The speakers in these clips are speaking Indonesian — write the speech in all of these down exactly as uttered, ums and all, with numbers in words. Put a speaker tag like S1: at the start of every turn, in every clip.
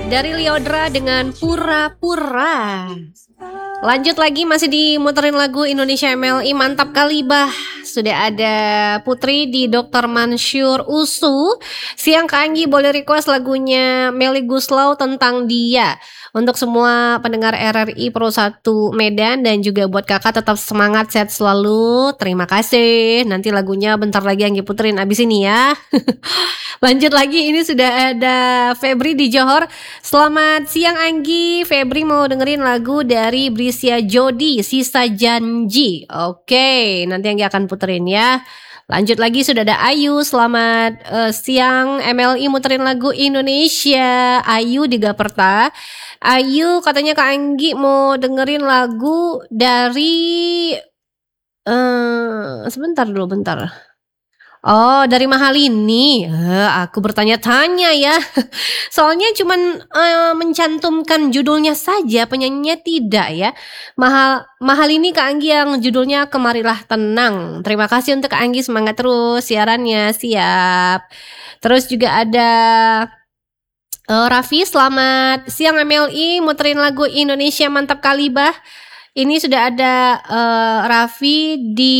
S1: dari Lyodra dengan Pura-Pura. Lanjut lagi, masih dimuterin lagu Indonesia M L I. Mantap kali bah. Sudah ada Putri di dokter Mansur Usu. Siang Kak Anggi, boleh request lagunya Melly Guslau tentang dia. Untuk semua pendengar R R I Pro satu Medan dan juga buat kakak tetap semangat, sehat selalu. Terima kasih. Nanti lagunya bentar lagi Anggi puterin abis ini ya. Lanjut lagi, ini sudah ada Febri di Johor. Selamat siang Anggi. Febri mau dengerin lagu dari Brisia Jodi, Sisa Janji. Oke, nanti Anggi akan puterin ya. Lanjut lagi, sudah ada Ayu. Selamat uh, siang M L I, muterin lagu Indonesia. Ayu di Gaperta. Ayu katanya Kak Anggi mau dengerin lagu dari uh, sebentar dulu, bentar. Oh, dari Mahal ini. Uh, aku bertanya-tanya ya. Soalnya cuman uh, mencantumkan judulnya saja, penyanyinya tidak ya. Mahal Mahal ini Kak Anggi yang judulnya Kemarilah Tenang. Terima kasih untuk Kak Anggi, semangat terus siarannya, siap. Terus juga ada uh, Raffi, selamat siang M L I, muterin lagu Indonesia mantap kali bah. Ini sudah ada uh, Raffi di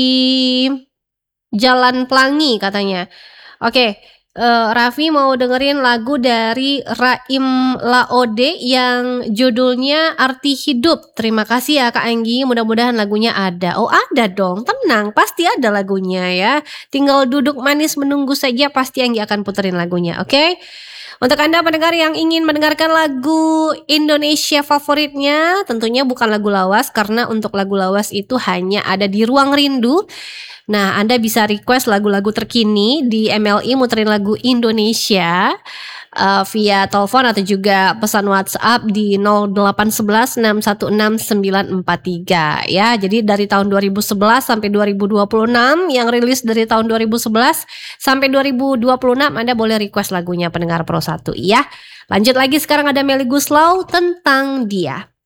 S1: Jalan Pelangi katanya. Oke, uh, Raffi mau dengerin lagu dari Raim Laode yang judulnya Arti Hidup. Terima kasih ya Kak Anggi, mudah-mudahan lagunya ada. Oh ada dong, tenang, pasti ada lagunya ya. Tinggal duduk manis menunggu saja, pasti Anggi akan puterin lagunya, oke? Untuk Anda pendengar yang ingin mendengarkan lagu Indonesia favoritnya, tentunya bukan lagu lawas, karena untuk lagu lawas itu hanya ada di Ruang Rindu. Nah, Anda bisa request lagu-lagu terkini di M L I muterin lagu Indonesia uh, via telepon atau juga pesan WhatsApp di nol delapan satu satu enam satu enam sembilan empat tiga ya. Jadi dari tahun dua ribu sebelas sampai dua ribu dua puluh enam, yang rilis dari tahun dua ribu sebelas sampai dua ribu dua puluh enam, Anda boleh request lagunya pendengar Pro satu ya. Lanjut lagi, sekarang ada Melly Guslau tentang dia.